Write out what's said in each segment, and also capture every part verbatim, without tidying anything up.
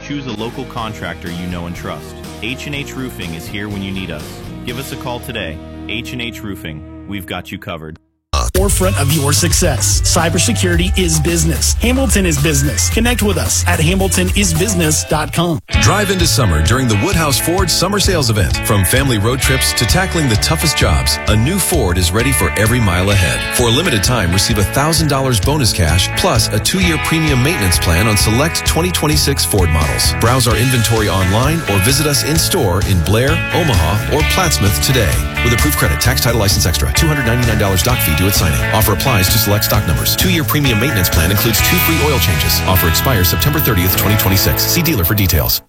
choose a local contractor you know and trust. H and H Roofing is here when you need us. Give us a call today. H and H Roofing. We've got you covered. Forefront of your success. Cybersecurity is business. Hamilton is business. Connect with us at hamilton is business dot com. Drive into summer during the Woodhouse Ford Summer Sales Event. From family road trips to tackling the toughest jobs, a new Ford is ready for every mile ahead. For a limited time, receive one thousand dollars bonus cash plus a two-year premium maintenance plan on select twenty twenty-six Ford models. Browse our inventory online or visit us in-store in Blair, Omaha, or Plattsmouth today. With approved credit, tax, title, license extra, two hundred ninety-nine dollars doc fee due at signing. Offer applies to select stock numbers. Two-year premium maintenance plan includes two free oil changes. Offer expires September thirtieth, twenty twenty-six. See dealer for details.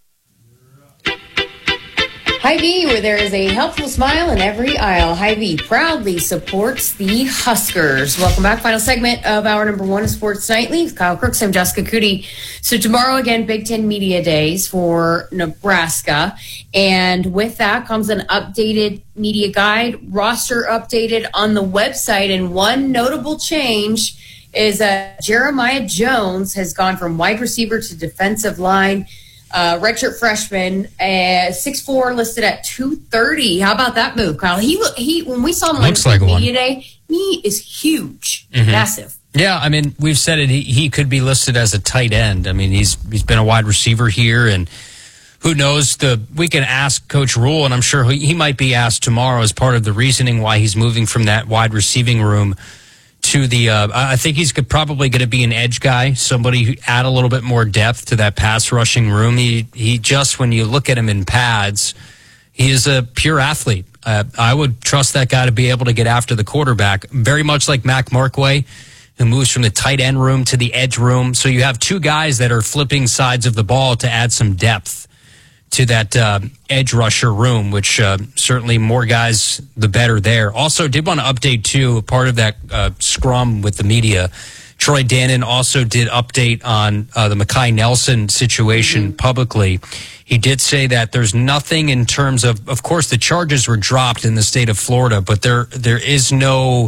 Hy-Vee, where there is a helpful smile in every aisle. Hy-Vee proudly supports the Huskers. Welcome back. Final segment of our number one Sports Nightly with Kyle Crooks. I'm Jessica Cootie. So tomorrow, again, Big Ten Media Days for Nebraska. And with that comes an updated media guide, roster updated on the website. And one notable change is that Jeremiah Jones has gone from wide receiver to defensive line. Uh, redshirt freshman, uh, six foot four, listed at two thirty. How about that move, Kyle? He he. When we saw him Looks on like media one. day, he is huge, Mm-hmm. massive. Yeah, I mean, we've said it. He, he could be listed as a tight end. I mean, he's he's been a wide receiver here, and who knows? The we can ask Coach Rule, and I'm sure he, he might be asked tomorrow as part of the reasoning why he's moving from that wide receiving room to the, uh, I think he's could probably going to be an edge guy, somebody who add a little bit more depth to that pass rushing room. He, he just, when you look at him in pads, he is a pure athlete. Uh, I would trust that guy to be able to get after the quarterback, very much like Mac Markway, who moves from the tight end room to the edge room. So you have two guys that are flipping sides of the ball to add some depth to that uh, edge rusher room, which uh, certainly more guys, the better there. Also, did want to update, too, part of that uh, scrum with the media. Troy Dannon also did update on uh, the Mekhi Nelson situation mm-hmm. publicly. He did say that there's nothing in terms of, of course, the charges were dropped in the state of Florida, but there there is no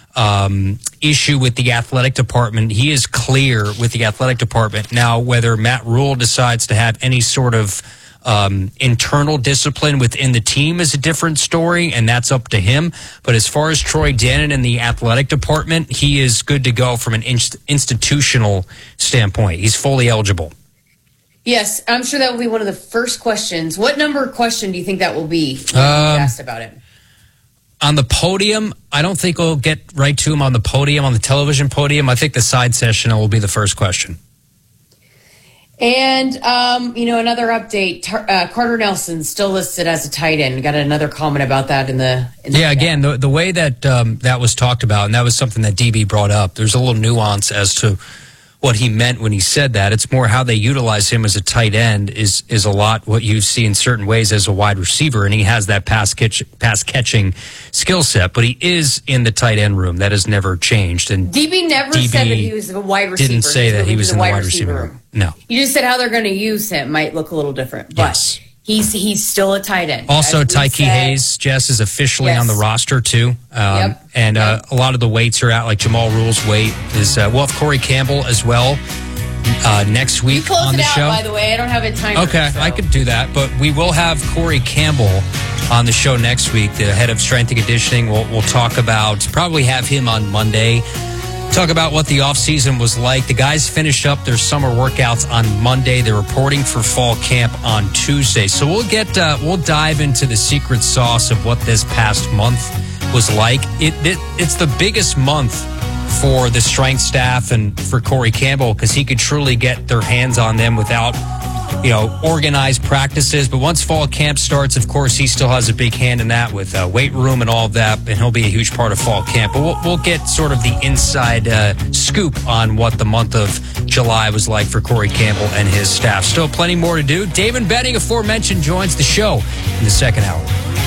um, issue with the athletic department. He is clear with the athletic department. Now, whether Matt Rule decides to have any sort of Um, internal discipline within the team is a different story, and that's up to him. But as far as Troy Dannon and the athletic department, he is good to go from an inst- institutional standpoint. He's fully eligible. Yes, I'm sure that will be one of the first questions. What number question do you think that will be when Um, asked about it? On the podium, I don't think we'll get right to him on the podium, on the television podium. I think the side session will be the first question. And, um, you know, another update, Tar- uh, Carter Nelson still listed as a tight end. Got another comment about that in the... In the yeah, again, the, the way that um, that was talked about, and that was something that D B brought up, there's a little nuance as to what he meant when he said that. It's more how they utilize him as a tight end is is a lot what you see in certain ways as a wide receiver, and he has that pass catch, pass catching skill set, but he is in the tight end room. That has never changed. And D B never D B said that he was a wide receiver. Didn't say that he was in the wide receiver room. No. You just said how they're going to use him might look a little different, but yes. he's he's still a tight end. Also, As we Tyke said. Hayes, Jess, is officially Yes. on the roster, too. Um, Yep. And uh, Yep. a lot of the weights are out, like Jamal Rule's weight is, uh, we'll have Corey Campbell as well uh, next You week close on it the out, show. by the way. I don't have a timer. Okay, so. I could do that, but we will have Corey Campbell on the show next week, the head of strength and conditioning. We'll, we'll talk about, probably have him on Monday, talk about what the offseason was like. The guys finished up their summer workouts on Monday. They're reporting for fall camp on Tuesday. So we'll get, uh, we'll dive into the secret sauce of what this past month was like. It, it It's the biggest month for the strength staff and for Corey Campbell because he could truly get their hands on them without, you know, organized practices. But once fall camp starts, of course, he still has a big hand in that with uh, weight room and all of that, and he'll be a huge part of fall camp. But we'll, we'll get sort of the inside uh, scoop on what the month of July was like for Corey Campbell and his staff. Still plenty more to do. David Benning, aforementioned, joins the show in the second hour.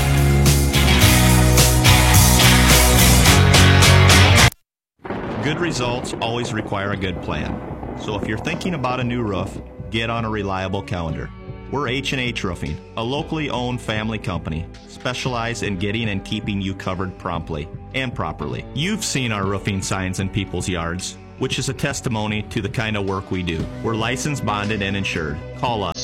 Good results always require a good plan. So if you're thinking about a new roof, get on a reliable calendar. We're H and H Roofing, a locally owned family company, specialized in getting and keeping you covered promptly and properly. You've seen our roofing signs in people's yards, which is a testimony to the kind of work we do. We're licensed, bonded, and insured. Call us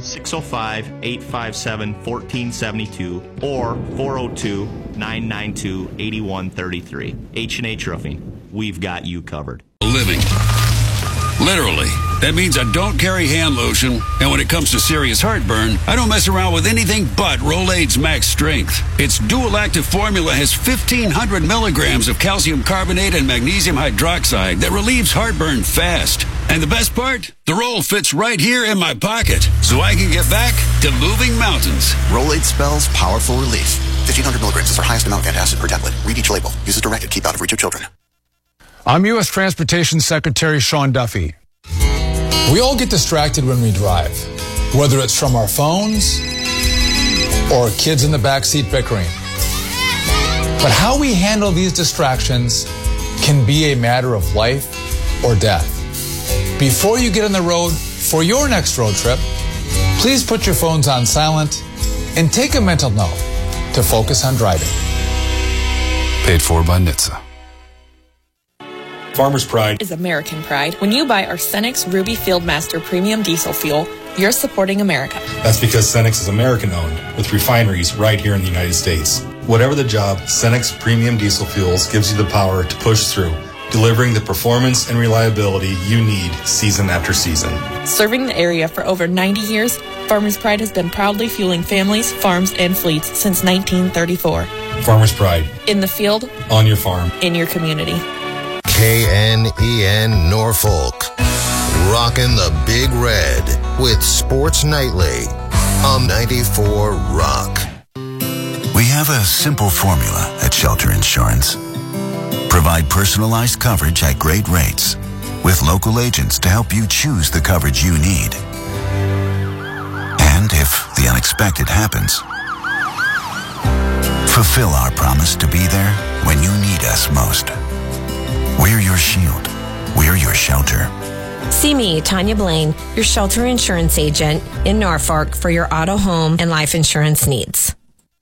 six oh five, eight five seven, one four seven two or four oh two, nine nine two, eight one three three. H and H Roofing. We've got you covered. Living. Literally. That means I don't carry hand lotion, and when it comes to serious heartburn, I don't mess around with anything but Rolaids Max Strength. Its dual-active formula has fifteen hundred milligrams of calcium carbonate and magnesium hydroxide that relieves heartburn fast. And the best part? The roll fits right here in my pocket, so I can get back to moving mountains. Rolaids spells powerful relief. fifteen hundred milligrams is our highest amount of antacid per tablet. Read each label. Use as directed. Keep out of reach of children. I'm U S Transportation Secretary Sean Duffy. We all get distracted when we drive, whether it's from our phones or kids in the backseat bickering. But how we handle these distractions can be a matter of life or death. Before you get on the road for your next road trip, please put your phones on silent and take a mental note to focus on driving. Paid for by N H T S A. Farmer's Pride is American pride. When you buy our Cenex Ruby Fieldmaster Premium Diesel Fuel, you're supporting America. That's because Cenex is American-owned, with refineries right here in the United States. Whatever the job, Cenex Premium Diesel Fuels gives you the power to push through, delivering the performance and reliability you need season after season. Serving the area for over ninety years, Farmer's Pride has been proudly fueling families, farms, and fleets since nineteen thirty-four. Farmer's Pride. In the field. On your farm. In your community. K N E N Norfolk. Rockin' the Big Red with Sports Nightly on ninety-four Rock. We have a simple formula at Shelter Insurance. Provide personalized coverage at great rates with local agents to help you choose the coverage you need. And if the unexpected happens, fulfill our promise to be there when you need us most. We're your shield. We're your shelter. See me, Tanya Blaine, your Shelter Insurance agent in Norfolk for your auto, home, and life insurance needs.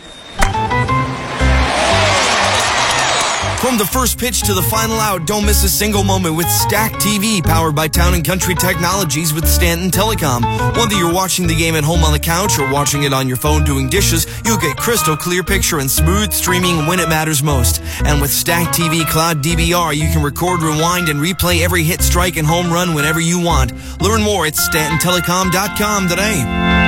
From the first pitch to the final out, don't miss a single moment with Stack T V, powered by Town and Country Technologies with Stanton Telecom. Whether you're watching the game at home on the couch or watching it on your phone doing dishes, you'll get crystal clear picture and smooth streaming when it matters most. And with Stack T V Cloud D V R, you can record, rewind, and replay every hit, strike, and home run whenever you want. Learn more at stanton telecom dot com today.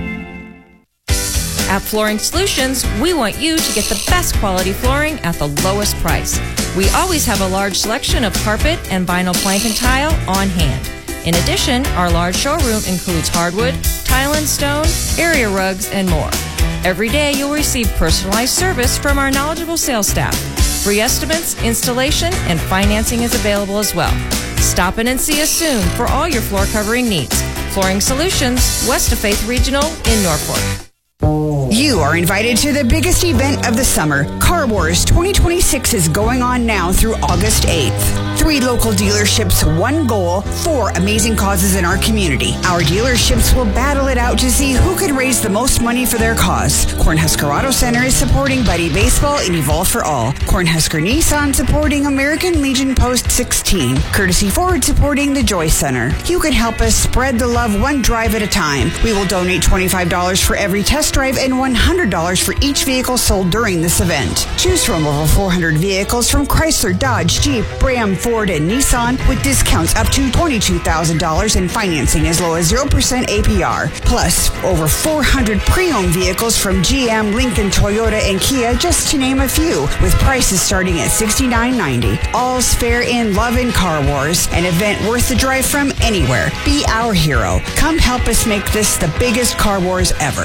At Flooring Solutions, we want you to get the best quality flooring at the lowest price. We always have a large selection of carpet and vinyl plank and tile on hand. In addition, our large showroom includes hardwood, tile and stone, area rugs, and more. Every day you'll receive personalized service from our knowledgeable sales staff. Free estimates, installation, and financing is available as well. Stop in and see us soon for all your floor covering needs. Flooring Solutions, west of Faith Regional in Norfolk. You are invited to the biggest event of the summer. Car Wars twenty twenty-six is going on now through August eighth. Three local dealerships, one goal, four amazing causes in our community. Our dealerships will battle it out to see who can raise the most money for their cause. Cornhusker Auto Center is supporting Buddy Baseball and Evolve for All. Cornhusker Nissan supporting American Legion Post sixteen. Courtesy Ford supporting the Joy Center. You can help us spread the love one drive at a time. We will donate twenty-five dollars for every test drive and one hundred dollars for each vehicle sold during this event. Choose from over four hundred vehicles from Chrysler, Dodge, Jeep, Ram, Ford, and Nissan with discounts up to twenty-two thousand dollars and financing as low as zero percent A P R. Plus, over four hundred pre-owned vehicles from G M, Lincoln, Toyota, and Kia, just to name a few, with prices starting at sixty-nine ninety. All's fair in love and Car Wars, an event worth the drive from anywhere. Be our hero. Come help us make this the biggest Car Wars ever.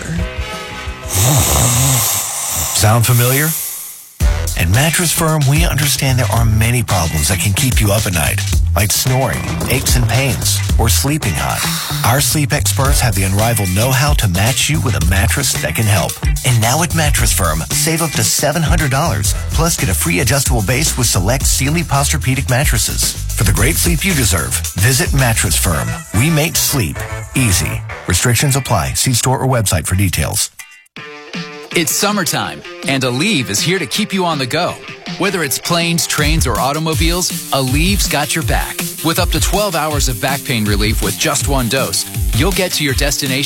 Sound familiar? At Mattress Firm, we understand there are many problems that can keep you up at night, like snoring, aches and pains, or sleeping hot. Our sleep experts have the unrivaled know-how to match you with a mattress that can help. And now at Mattress Firm, save up to seven hundred dollars, plus get a free adjustable base with select Sealy Posturepedic mattresses. For the great sleep you deserve, visit Mattress Firm. We make sleep easy. Restrictions apply. See store or website for details. It's summertime, and Aleve is here to keep you on the go. Whether it's planes, trains, or automobiles, Aleve's got your back. With up to twelve hours of back pain relief with just one dose, you'll get to your destination